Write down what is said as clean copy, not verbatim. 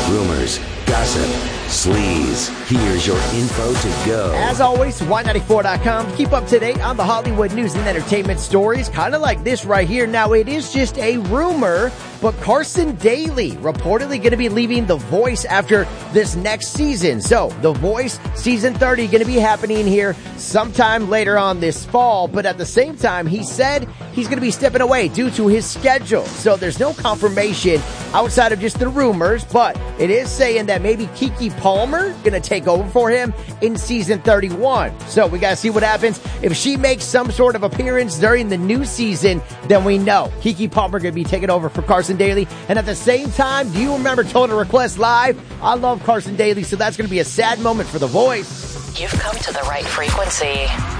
Rumors, gossip, sleaze. Here's your info to go. As always, Y94.com. Keep up to date on the Hollywood news and entertainment stories, kind of like this right here. Now, it is just a rumor, but Carson Daly reportedly going to be leaving The Voice after this next season. So, The Voice season 30 going to be happening here sometime later on this fall. But at the same time, he said he's going to be stepping away due to his schedule. So, there's no confirmation outside of just the rumors, but it is saying that maybe Keke Palmer going to take over for him in season 31. So, we got to see what happens. If she makes some sort of appearance during the new season, then we know Keke Palmer going to be taking over for Carson Daly. And at the same time, do you remember Total Request Live? I love Carson Daly, so that's going to be a sad moment for The Voice. You've come to the right frequency.